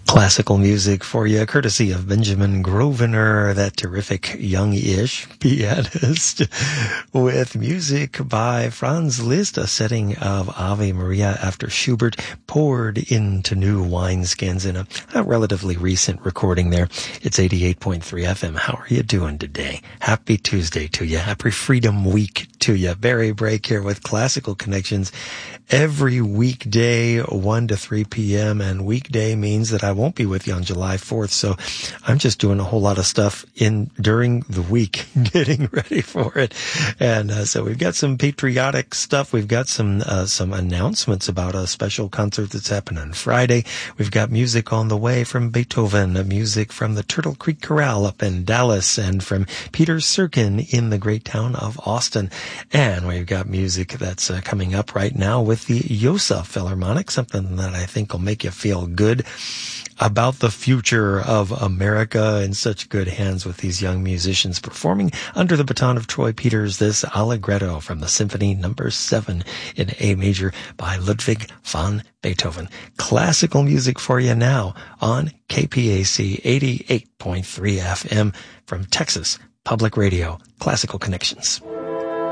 Classical music for you, courtesy of Benjamin Grosvenor, that terrific young-ish pianist, with music by Franz Liszt, a setting of Ave Maria after Schubert, poured into new wineskins in a relatively recent recording there. It's 88.3 FM. How are you doing today? Happy Tuesday to you. Happy Freedom Week to you. Barry Break here with Classical Connections every weekday, 1 to 3 p.m., and weekday means that I won't be with you on July 4th, so I'm just doing a whole lot of stuff during the week, getting ready for it. And so we've got some patriotic stuff. We've got some announcements about a special concert that's happening on Friday. We've got music on the way from Beethoven, music from the Turtle Creek Chorale up in Dallas, and from Peter Serkin in the great town of Austin. And we've got music that's coming up right now with the Yosa Philharmonic, something that I think will make you feel good about the future of America, in such good hands with these young musicians performing under the baton of Troy Peters, this Allegretto from the Symphony No. 7 in A major by Ludwig van Beethoven. Classical music for you now on KPAC 88.3 FM from Texas Public Radio, Classical Connections.